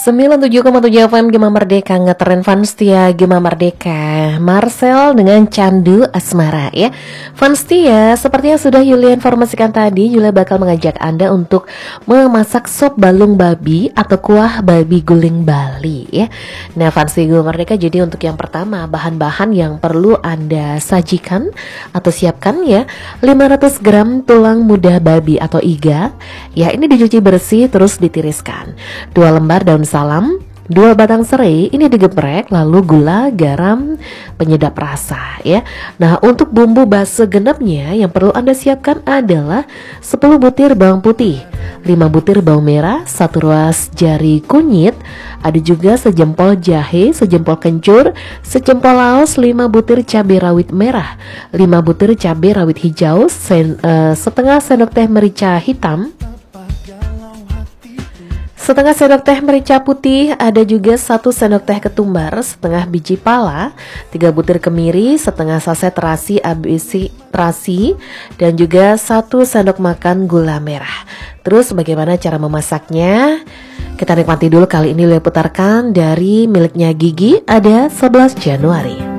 97,7 FM Gema Merdeka, ngetren fans setia Gema Merdeka, Marcel dengan Candu Asmara ya. Fans setia, seperti yang sudah Yulia informasikan tadi, Yulia bakal mengajak Anda untuk memasak sop balung babi atau kuah babi guling Bali ya. Nah fans setia Gema Merdeka, jadi untuk yang pertama, bahan-bahan yang perlu Anda sajikan atau siapkan ya, 500 gram tulang muda babi atau iga ya, ini dicuci bersih terus ditiriskan, 2 lembar daun salam, 2 batang serai, ini digeprek, lalu gula, garam, penyedap rasa ya. Nah untuk bumbu base genepnya yang perlu Anda siapkan adalah 10 butir bawang putih, 5 butir bawang merah, 1 ruas jari kunyit, ada juga sejempol jahe, sejempol kencur, sejempol laos, 5 butir cabai rawit merah, 5 butir cabai rawit hijau, setengah sendok teh merica hitam, setengah sendok teh merica putih, ada juga 1 sendok teh ketumbar, setengah biji pala, 3 butir kemiri, setengah saset terasi ABC terasi, dan juga 1 sendok makan gula merah. Terus bagaimana cara memasaknya? Kita nikmati dulu, kali ini Yulia putarkan dari miliknya Gigi, ada 11 Januari.